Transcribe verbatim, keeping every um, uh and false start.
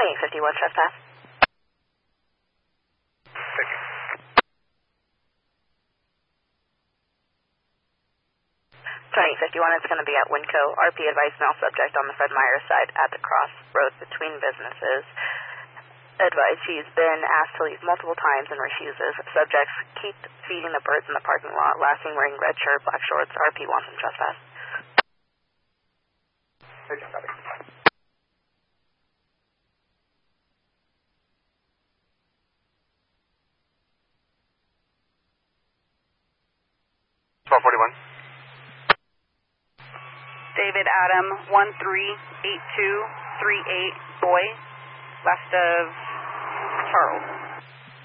twenty-eight fifty-one trespass. twenty-eight fifty-one is going to be at Winco. R P advice male subject on the Fred Meyer side at the crossroad between businesses. Advice, he's been asked to leave multiple times and refuses. Subjects keep feeding the birds in the parking lot. Last seen wearing red shirt, black shorts. R P wants him trespass. twelve forty-one. David Adam, one three eight two three eight, boy, west of Charles.